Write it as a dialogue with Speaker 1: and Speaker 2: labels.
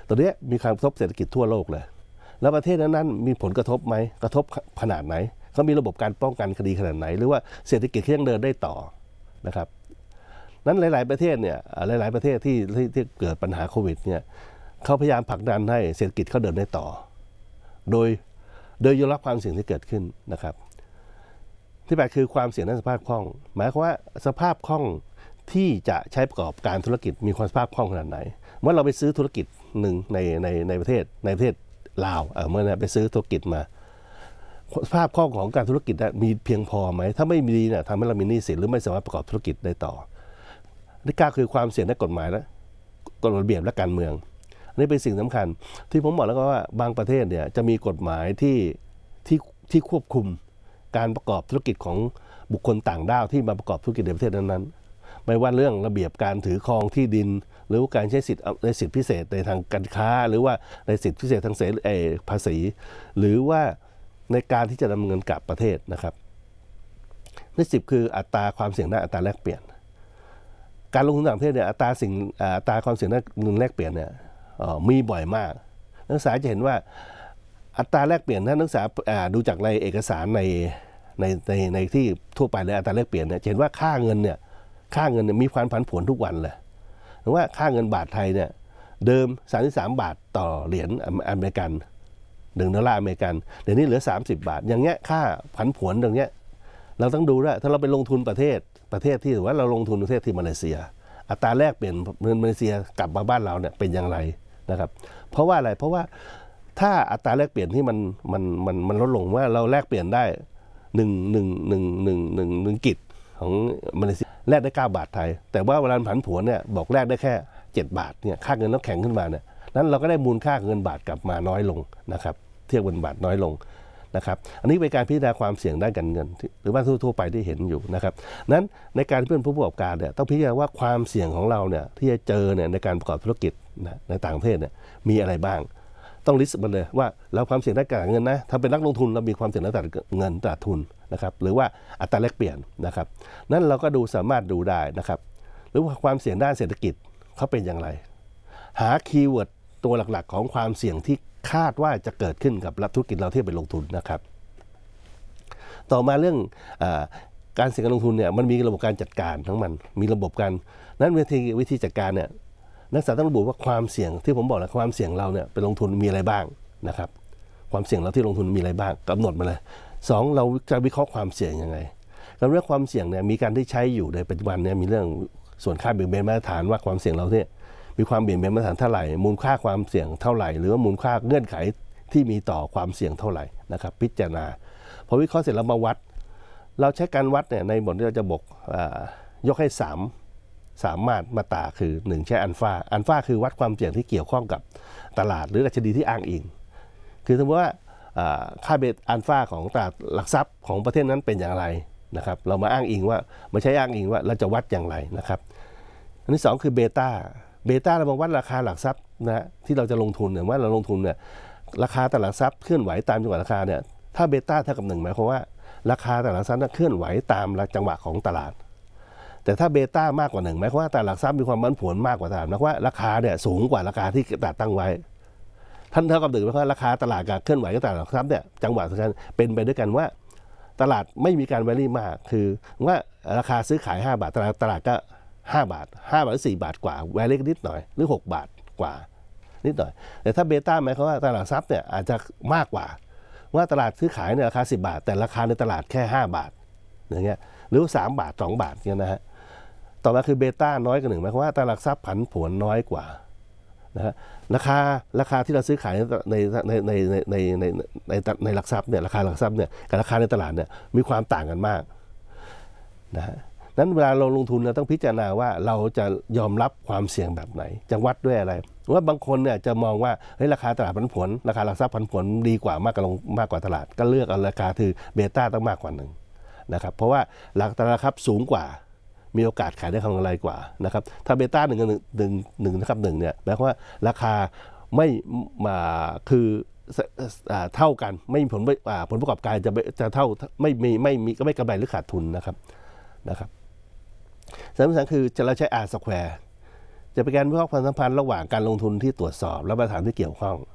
Speaker 1: ตอนนี้มีการกระทบเศรษฐกิจทั่วโลกเลยแล้วประเทศนั้นมีผลกระทบไหมกระทบขนาดไหนเขามีระบบการป้องกันคดีขนาดไหนหรือว่าเศรษฐกิจยังเดินได้ต่อนะครับนั้นหลายๆประเทศเนี่ยหลายๆประเทศที่เกิดปัญหาโควิดเนี่ยเขาพยายามผลักดันให้เศรษฐกิจเขาเดินได้ต่อโดยยอมรับความเสี่ยงที่เกิดขึ้นนะครับที่แปดคือความเสี่ยงด้านสภาพคล่องหมายความว่าสภาพคล่องที่จะใช้ประกอบการธุรกิจมีความสภาพคล่องขนาดไหนเมื่อเราไปซื้อธุรกิจหนึ่งในประเทศลาวเมื่อไปซื้อธุรกิจมาสภาพคล่องของการธุรกิจมีเพียงพอไหมถ้าไม่มีเนี่ยทำให้เรามีหนี้สินหรือไม่สามารถประกอบธุรกิจได้ต่อที่9คือความเสี่ยงด้านกฎหมายและกฎระเบียบและการเมืองนี่เป็นสิ่งสำคัญที่ผมบอกแล้วก็ว่าบางประเทศเนี่ยจะมีกฎหมายที่ควบคุมการประกอบธุรกิจของบุคคลต่างด้าวที่มาประกอบธุรกิจในประเทศนั้นๆไม่ว่าเรื่องระเบียบการถือครองที่ดินหรือการใช้สิทธิพิเศษในทางการค้าหรือว่าในสิทธิพิเศษทางภาษีหรือว่าในการที่จะดำเนินกับประเทศนะครับที่10คืออัตราความเสี่ยงด้านอัตราแลกเปลี่ยนการลงทุนต่างประเทศเนี่ยอัตราความเสี่ยงด้านเงินแลกเปลี่ยนเนี่ยมีบ่อยมากนักศึกษาจะเห็นว่าอัตราแลกเปลี่ยนถ้านักศึกษาดูจากในเอกสารในที่ทั่วไปเลยอัตราแลกเปลี่ยนเนี่ยเห็นว่าค่าเงินเนี่ยมีความผันผวนทุกวันเลยหรือว่าค่าเงินบาทไทยเนี่ยเดิม33 บาทต่อเหรียญอเมริกัน$1อเมริกันเดี๋ยวนี้เหลือ30 บาทอย่างเงี้ยค่าผันผวนตรงเนี้ยเราต้องดูด้วยถ้าเราไปลงทุนประเทศที่ถือว่าเราลงทุนประเทศที่มาเลเซียอัตราแลกเปลี่ยนเงินมาเลเซียกลับมาบ้านเราเนี่ยเป็นอย่างไรนะครับเพราะว่าอะไรเพราะว่าถ้าอัตราแลกเปลี่ยนที่มันลดลงว่าเราแลกเปลี่ยนได้1 กิจของมาเลเซียแลกได้9 บาทไทยแต่ว่าเวลาผันผวนเนี่ยบอกแลกได้แค่7 บาทเนี่ยค่าเงินต้องแข็งขึ้นมาเนี่ยนั้นเราก็ได้มูลค่าเงินบาทกลับมาน้อยลงนะครับเทียบเงินบาทน้อยลงนะครับอันนี้เป็นการพิจารณาความเสี่ยงด้านการเงินหรือว่าทั่วไปที่เห็นอยู่นะครับนั้นในการเป็นผู้ประกอบการเนี่ยต้องพิจารณาว่าความเสี่ยงของเราเนี่ยที่จะเจอเนี่ยในการประกอบธุรกิจนะในต่างประเทศเนี่ยมีอะไรบ้างต้องลิสต์มาเลยว่าเราความเสี่ยงด้านการเงินนะถ้าเป็นนักลงทุนเรามีความเสี่ยงด้านเงินตลาดทุนนะครับหรือว่าอัตราแลกเปลี่ยนนะครับนั้นเราก็สามารถดูได้นะครับหรือว่าความเสี่ยงด้านเศรษฐกิจเขาเป็นอย่างไรหาคีย์เวิร์ดตัวหลักๆของความเสี่ยงที่คาดว่าจะเกิดขึ้นกับธุรกิจเราที่ไปลงทุนนะครับต่อมาเรื่องการเสี่ยงการลงทุนเนี่ยมันมีระบบการจัดการทั้งมันมีระบบการนั้นวิธีจัดการเนี่ยนักศึกษาต้องระบุว่าความเสี่ยงที่ผมบอกแล้วความเสี่ยงเราเนี่ยไปลงทุนมีอะไรบ้างนะครับความเสี่ยงเราที่ลงทุนมีอะไรบ้างกำหนดมาเลย2เราจะวิเคราะห์ความเสี่ยงยังไงการเรื่องความเสี่ยงเนี่ยมีการที่ใช้อยู่ในปัจจุบันเนี่ยมีเรื่องส่วนค่าเบี่ยงเบนมาตรฐานว่าความเสี่ยงเราเนี่ยมีความเบี่ยงเบนมาตรฐานเท่าไหร่มูลค่าความเสี่ยงเท่าไหร่หรือว่ามูลค่าเงื่อนไขที่มีต่อความเสี่ยงเท่าไหร่นะครับพิจารณาพอวิเคราะห์เสร็จแล้วมาวัดเราใช้การวัดเนี่ยในบทที่เราจะบอกยกให้3มาตราคือ1ใช้อัลฟาคือวัดความเสี่ยงที่เกี่ยวข้องกับตลาดหรือดัชนีที่อ้างอิงคือสมมติว่าค่าเบสอัลฟาของตลาดหลักทรัพย์ของประเทศนั้นเป็นอย่างไรนะครับเรามาอ้างอิงว่ามาใช้อ้างอิงว่าเราจะวัดอย่างไรนะครับอันที่2คือเบต้าเรามาวัดราคาหลักทรัพย์นะที่เราจะลงทุนเนี่ยว่าเราลงทุนเนี่ยราคาตลาดทรัพย์เคลื่อนไหวตามจังหวะราคาเนี่ยถ้าเบต้าเท่ากับ1หมายความว่าราคาตลาดหลักทรัพย์เคลื่อนไหวตามจังหวะของตลาดแต่ถ้าเบต้ามากกว่า1หมายความว่าตลาดหลักทรัพย์มีความผันผวนมากกว่าตลาดหมายความว่าราคาเนี่ยสูงกว่าราคาที่ตลาดตั้งไว้ท่านเท่ากับ1หมายความว่าราคาตลาดกับเคลื่อนไหวกับตลาดหลักทรัพย์เนี่ยจังหวะสำคัญเป็นไปด้วยกันว่าตลาดไม่มีการแวรี่มากคือว่าราคาซื้อขาย5 บาทตลาดก็5 บาทหรือ4 บาทกว่าแวรี่นิดหน่อยหรือ6 บาทกว่านิดหน่อยแต่ถ้าเบต้าหมายความว่าตลาดหลักทรัพย์เนี่ยอาจจะมากกว่าว่าตลาดซื้อขายเนี่ยราคา10 บาทแต่ราคาในตลาดแค่5 บาทอย่างเงี้ยหรือ3 บาท2 บาทเนี่ยนะฮะต่อมาคือเบต้าน้อยกว่า1หมายความว่าตลาดหลักทรัพย์ผันผวนน้อยกว่านะฮะราคาที่เราซื้อขายในหลักทรัพย์เนี่ยราคาหลักทรัพย์เนี่ยกับราคาในตลาดเนี่ยมีความต่างกันมากนะฮะนั้นเวลาเราลงทุนเราต้องพิจารณาว่าเราจะยอมรับความเสี่ยงแบบไหนจะวัดด้วยอะไรว่าบางคนเนี่ยจะมองว่าเฮ้ยราคาตลาดผันผวนราคาหลักทรัพย์ผันผวนดีกว่ามากกว่าตลาดก็เลือกเอาราคาคือเบต้าต้องมากกว่า1นะครับเพราะว่าหลักตลาดครับสูงกว่ามีโอกาสขายได้กำไรกว่านะครับถ้าเบต้า1นะครับ1เนี่ยหมายความว่าราคาไม่มาคือเท่ากันไม่มีผลประกอบการจะเท่าไม่มีก็ไม่กำไรหรือขาดทุนนะครับสำคัญคือเราใช้ R square จะเป็นการวิเคราะห์ความสัมพันธ์ระหว่างการลงทุนที่ตรวจสอบและมาตรฐานที่เกี่ยวข้อง